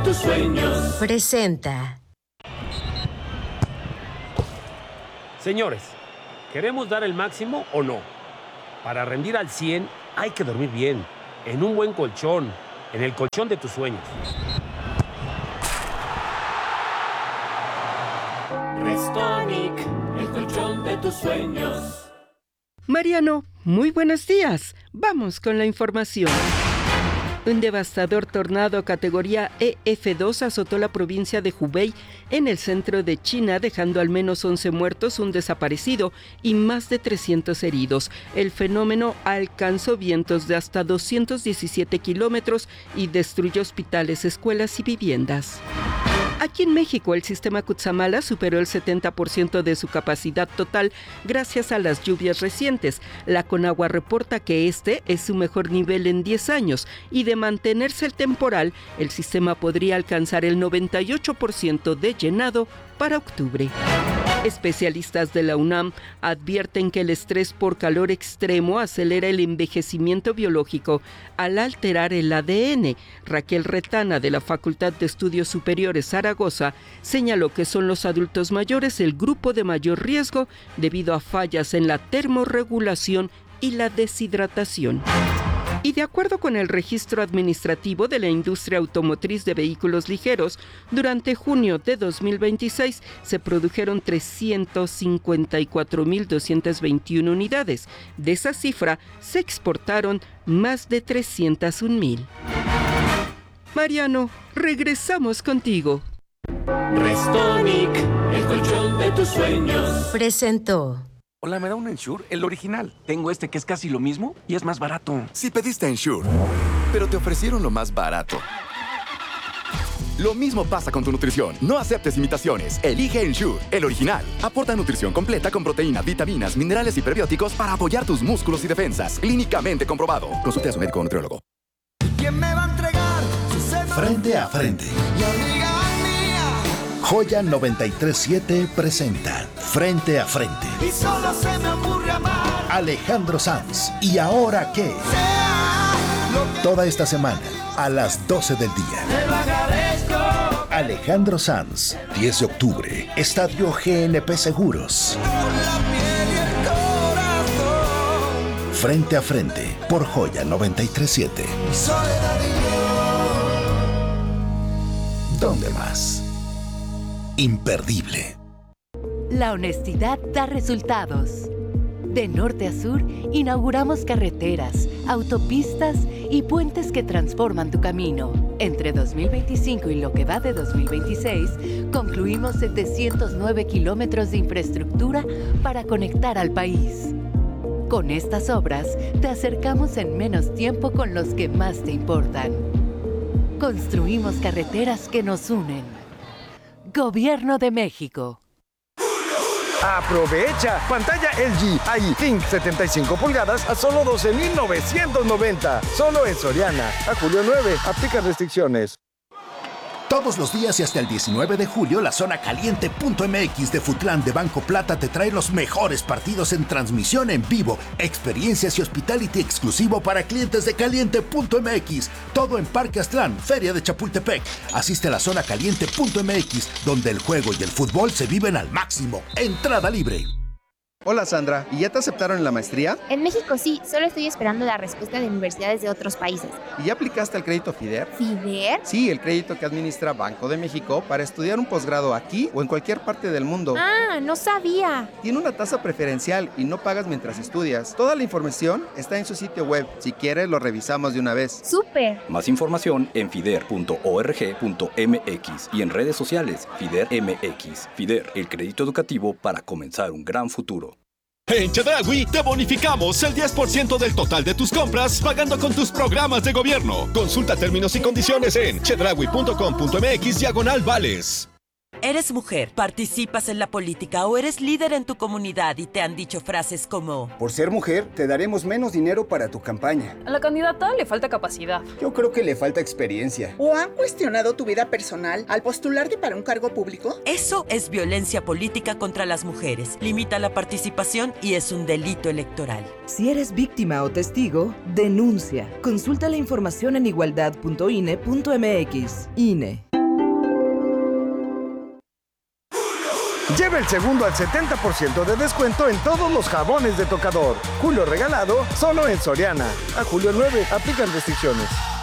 tus sueños. Presenta. Señores, ¿queremos dar el máximo o no? Para rendir al 100 hay que dormir bien, en un buen colchón, en el colchón de tus sueños. Restonic, el colchón de tus sueños. Mariano, muy buenos días. Vamos con la información. Un devastador tornado categoría EF2 azotó la provincia de Hubei en el centro de China, dejando al menos 11 muertos, un desaparecido y más de 300 heridos. El fenómeno alcanzó vientos de hasta 217 kilómetros y destruyó hospitales, escuelas y viviendas. Aquí en México, el sistema Cutzamala superó el 70% de su capacidad total gracias a las lluvias recientes. La Conagua reporta que este es su mejor nivel en 10 años y de mantenerse el temporal, el sistema podría alcanzar el 98% de llenado para octubre. Especialistas de la UNAM advierten que el estrés por calor extremo acelera el envejecimiento biológico al alterar el ADN. Raquel Retana, de la Facultad de Estudios Superiores Zaragoza, señaló que son los adultos mayores el grupo de mayor riesgo debido a fallas en la termorregulación y la deshidratación. Y de acuerdo con el registro administrativo de la industria automotriz de vehículos ligeros, durante junio de 2026 se produjeron 354.221 unidades. De esa cifra, se exportaron más de 301.000. Mariano, regresamos contigo. Restonic, el colchón de tus sueños. Presentó. Hola, ¿me da un Ensure? El original. Tengo este que es casi lo mismo y es más barato. Sí pediste Ensure, pero te ofrecieron lo más barato. Lo mismo pasa con tu nutrición. No aceptes imitaciones. Elige Ensure, el original. Aporta nutrición completa con proteína, vitaminas, minerales y prebióticos para apoyar tus músculos y defensas. Clínicamente comprobado. Consulte a su médico o nutriólogo. ¿Quién me va a entregar su seno? Frente a frente. Y amiga mía. Joya 93.7 presenta Frente a Frente. Y solo se me ocurre amar. Alejandro Sanz. ¿Y ahora qué? Toda esta semana, a las 12 del día. Te lo agradezco. Alejandro Sanz, 10 de octubre, Estadio GNP Seguros. Con la piel y el corazón. Frente a Frente, por Joya 93.7. Mi soledad y yo. ¿Dónde más? Imperdible. La honestidad da resultados. De norte a sur, inauguramos carreteras, autopistas y puentes que transforman tu camino. Entre 2025 y lo que va de 2026, concluimos 709 kilómetros de infraestructura para conectar al país. Con estas obras, te acercamos en menos tiempo con los que más te importan. Construimos carreteras que nos unen. Gobierno de México. ¡Aprovecha! Pantalla LG iThink 75 pulgadas a solo $12,990. Solo en Soriana. A julio 9. Aplica restricciones. Todos los días y hasta el 19 de julio, la zona caliente.mx de Futlán de Banco Plata te trae los mejores partidos en transmisión en vivo, experiencias y hospitality exclusivo para clientes de caliente.mx. Todo en Parque Aztlán, Feria de Chapultepec. Asiste a la zona caliente.mx, donde el juego y el fútbol se viven al máximo. Entrada libre. Hola Sandra, ¿y ya te aceptaron en la maestría? En México sí, solo estoy esperando la respuesta de universidades de otros países. ¿Y ya aplicaste al crédito FIDER? ¿FIDER? Sí, el crédito que administra Banco de México para estudiar un posgrado aquí o en cualquier parte del mundo. Ah, no sabía. Tiene una tasa preferencial y no pagas mientras estudias. Toda la información está en su sitio web. Si quieres, lo revisamos de una vez. ¡Súper! Más información en fider.org.mx y en redes sociales FIDER MX. FIDER, el crédito educativo para comenzar un gran futuro. En Chedraui te bonificamos el 10% del total de tus compras pagando con tus programas de gobierno. Consulta términos y condiciones en chedraui.com.mx/vales. Eres mujer, participas en la política o eres líder en tu comunidad y te han dicho frases como: por ser mujer, te daremos menos dinero para tu campaña. A la candidata le falta capacidad. Yo creo que le falta experiencia. ¿O han cuestionado tu vida personal al postularte para un cargo público? Eso es violencia política contra las mujeres. Limita la participación y es un delito electoral. Si eres víctima o testigo, denuncia. Consulta la información en igualdad.ine.mx. INE. Lleva el segundo al 70% de descuento en todos los jabones de tocador. Julio regalado, solo en Soriana. A julio 9, aplican restricciones.